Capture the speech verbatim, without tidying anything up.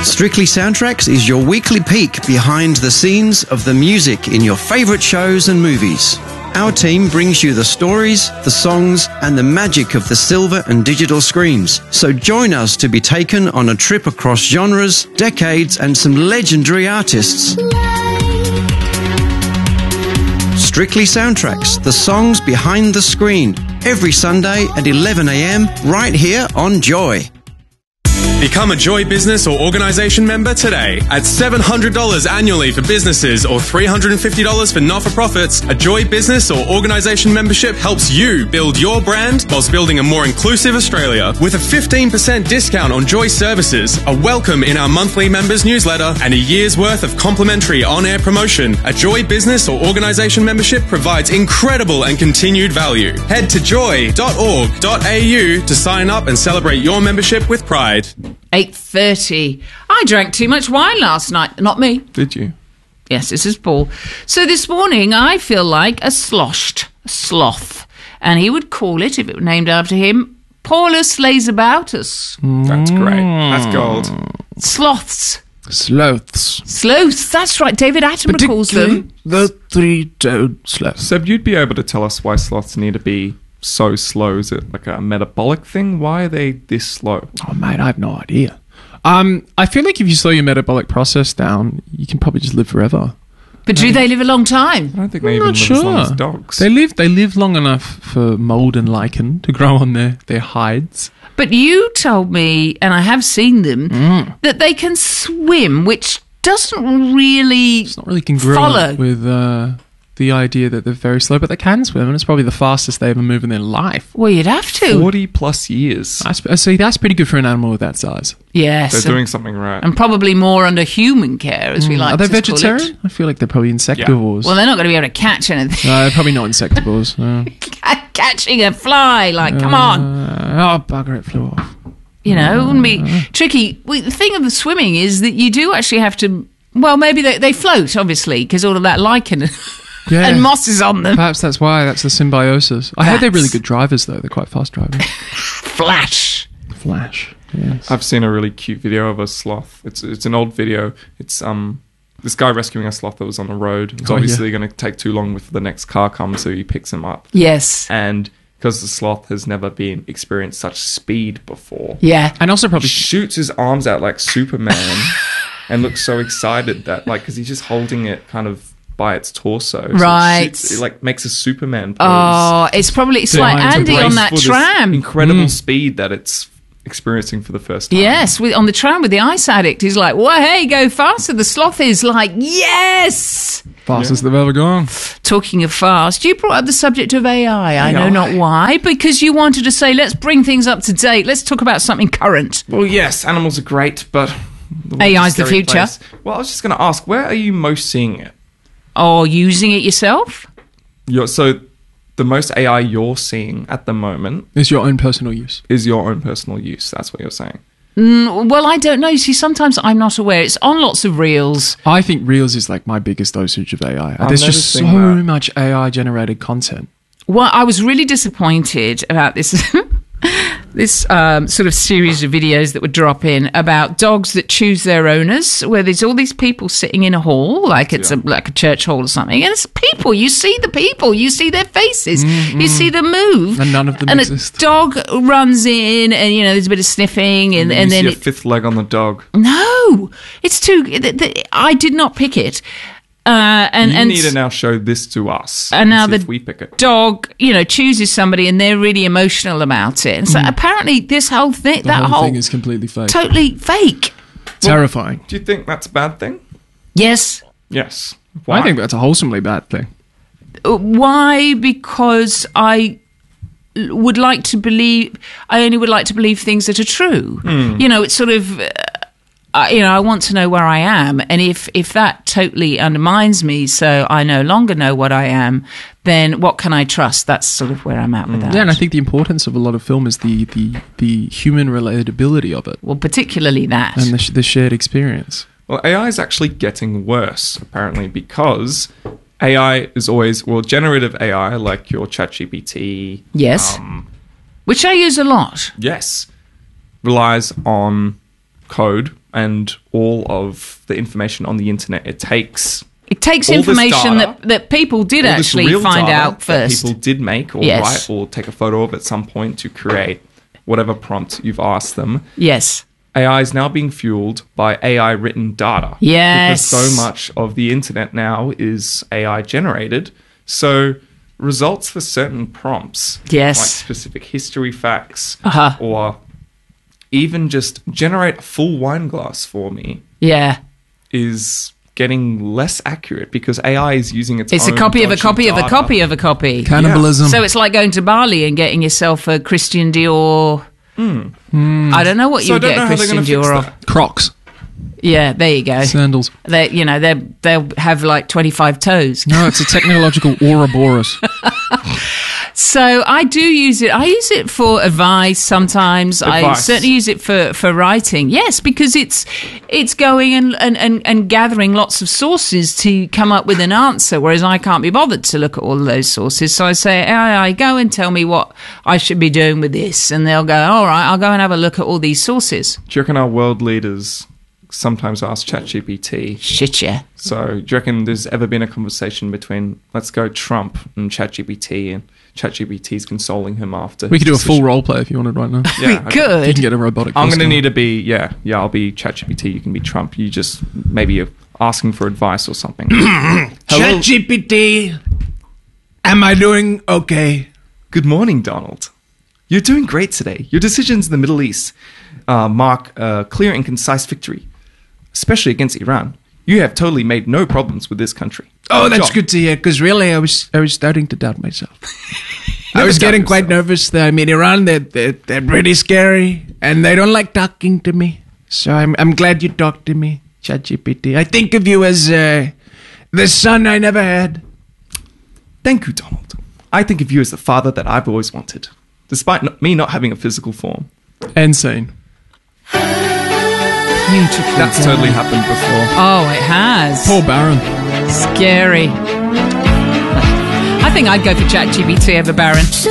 Strictly Soundtracks is your weekly peek behind the scenes of the music in your favourite shows and movies. Our team brings you the stories, the songs, and the magic of the silver and digital screens. So join us to be taken on a trip across genres, decades, and some legendary artists. Strictly Soundtracks, the songs behind the screen. Every Sunday at eleven a.m. right here on Joy. Become a Joy business or organisation member today. At seven hundred dollars annually for businesses or three hundred fifty dollars for not-for-profits, a Joy business or organisation membership helps you build your brand whilst building a more inclusive Australia. With a fifteen percent discount on Joy services, a welcome in our monthly members newsletter, and a year's worth of complimentary on-air promotion, a Joy business or organisation membership provides incredible and continued value. Head to joy dot org dot a u to sign up and celebrate your membership with pride. eight thirty. I drank too much wine last night. Not me. Did you? Yes, this is Paul. So this morning I feel like a sloshed, a sloth. And he would call it, if it were named after him, Paulus Laysaboutus. That's great. That's gold. Sloths. Sloths. Sloths, that's right. David Attenborough calls them. The three-toed sloth. Seb, you'd be able to tell us why sloths need to be so slow. Is it like a metabolic thing? Why are they this slow? Oh, mate, I have no idea. Um, I feel like if you slow your metabolic process down, you can probably just live forever. But do they live a long time? I don't think they I'm even not live sure. as long as dogs. They live. They live long enough for mold and lichen to grow on their, their hides. But you told me, and I have seen them, Mm. that they can swim, which doesn't really It's not really congruent follow. with uh, the idea that they're very slow, but they can swim, and it's probably the fastest they ever move in their life. Well, you'd have to. forty plus years. I sp- see, that's pretty good for an animal of that size. Yes. They're doing something right. And probably more under human care, as we like Are they to call it. vegetarian? I feel like they're probably insectivores. Well, they're not going to be able to catch anything. no, they're probably not insectivores. No. Catching a fly, like, come on. Uh, oh, bugger, it flew off. You know, it wouldn't be tricky. Well, the thing of the swimming is that you do actually have to, well, maybe they, they float, obviously, because all of that lichen Yeah. and moss is on them. Perhaps that's why. That's the symbiosis. I heard they're really That's- good drivers, though. They're quite fast drivers. Flash. Flash. Yes. I've seen a really cute video of a sloth. It's it's an old video. It's um this guy rescuing a sloth that was on the road. It's Oh, obviously yeah. going to take too long before the next car comes, so he picks him up. Yes. And because the sloth has never been experienced such speed before, Yeah. And also he probably... shoots his arms out like Superman and looks so excited that like because he's just holding it kind of by its torso. So it Right. shoots- It, like makes a Superman pose. Oh, it's probably, it's like Behind the Andy on Brace that for this tram. incredible Mm. speed that it's experiencing for the first time. Yes, with, on the tram with the ice addict. He's like, well, hey, go faster. The sloth is like, yes. Fastest they've ever gone. Talking of fast, you brought up the subject of A I. I know A I. not why, because you wanted to say, let's bring things up to date. Let's talk about something current. Well, yes, animals are great, but the A I's world's a the scary future. place. Well, I was just going to ask, where are you most seeing it? Or using it yourself? You're, so, the most A I you're seeing at the moment It's your own personal use. is your own personal use. That's what you're saying. Mm, well, I don't know. See, sometimes I'm not aware. It's on lots of reels. I think Reels is like my biggest dosage of A I. I'm There's just so noticing that. much A I generated content. Well, I was really disappointed about this this um, sort of series of videos that would drop in about dogs that choose their owners, where there's all these people sitting in a hall, like it's Yeah. a, like a church hall or something, and it's people. You see the people, you see their faces, you see them move, And none of them and exist. a dog runs in, and you know there's a bit of sniffing, and, you and see then a it, fifth leg on the dog. no, it's too. th- th- I did not pick it, uh, and You and need to now show this to us. And now see the if we pick it. dog, you know, chooses somebody and they're really emotional about it. And so apparently this whole thing, The that whole, whole, thing is completely fake. totally fake. Terrifying. Do you think that's a bad thing? Yes. Yes. I Why? think that's a wholesomely bad thing. Uh, Why? Because I l- would like to believe, I only would like to believe things that are true. You know, it's sort of, uh, I- you know, I want to know where I am. And if, if that totally undermines me, so I no longer know what I am, then what can I trust? That's sort of where I'm at with that. Yeah, and I think the importance of a lot of film is the the, the human relatability of it Well, particularly that. and the, sh- the shared experience. Well, A I is actually getting worse, apparently, because A I is always, well, generative A I, like your ChatGPT. Yes. Um, Which I use a lot. yes. Relies on code and all of the information on the internet. It takes It takes all this information data, that, that people did all this actually real find data out that first. people did make or Yes. write or take a photo of at some point to create whatever prompt you've asked them. Yes. A I is now being fueled by A I written data. Yes. Because so much of the internet now is A I generated. So results for certain prompts, Yes. like specific history facts, Uh-huh. or even just generate a full wine glass for me, Yeah. is getting less accurate because A I is using its It's a own copy of a dodgy copy of a data. copy of a copy. Cannibalism. So it's like going to Bali and getting yourself a Christian Dior. I don't know what So I you don't get know a how they're Christian going to fix Dior of. that. Crocs. Yeah, there you go. Sandals. They, you know, they they'll have like twenty-five toes. No, it's a technological Ouroboros. So I do use it. I use it for advice sometimes. I Advice. certainly use it for, for writing. Yes, because it's it's going and, and, and, and gathering lots of sources to come up with an answer, whereas I can't be bothered to look at all of those sources. So I say, I, I go and tell me what I should be doing with this. And they'll go, all right, I'll go and have a look at all these sources. Do you reckon our world leaders sometimes ask ChatGPT? Shit, yeah. So, do you reckon there's ever been a conversation between, let's go, Trump and ChatGPT, and ChatGPT's consoling him after? We could do a his full decision? role play if you wanted right now. Yeah, we okay. could. You can get a robotic. I'm going to voice need to be, yeah, yeah, I'll be ChatGPT, you can be Trump. You just, maybe you're asking for advice or something. Hello. ChatGPT, am I doing okay? Good morning, Donald. You're doing great today. Your decisions in the Middle East uh, mark a clear and concise victory, especially against Iran. You have totally made no problems with this country. Oh, that's Job. good to hear. Because really, I was I was starting to doubt myself. I Never was doubt getting quite yourself. nervous. That I mean, Iran, they're, they're they're pretty scary, and they don't like talking to me. So I'm I'm glad you talked to me, ChatGPT. I think of you as uh, the son I never had. Thank you, Donald. I think of you as the father that I've always wanted, despite not, me not having a physical form. And sane. Beautiful. That's done. totally happened before. Oh, it has. Paul Barron. Scary. I think I'd go for ChatGPT over Baron.